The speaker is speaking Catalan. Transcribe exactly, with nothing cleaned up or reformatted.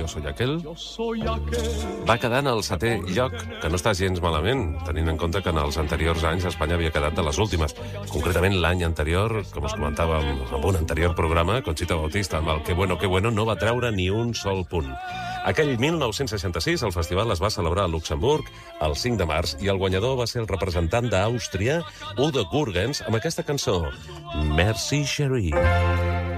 soy aquel, va quedar en el setè lloc, que no està gens malament, tenint en compte que en els anteriors anys Espanya havia quedat de les últimes. Concretament l'any anterior, com us comentàvem en un anterior programa, Conxita Bautista, amb el Que bueno, que bueno, no va treure ni un sol punt. Aquell mil nou-cents seixanta-sis el festival es va celebrar a Luxemburg el cinc de març i el guanyador va ser el representant d'Àustria, Udo Jürgens, amb aquesta cançó, Merci Chérie.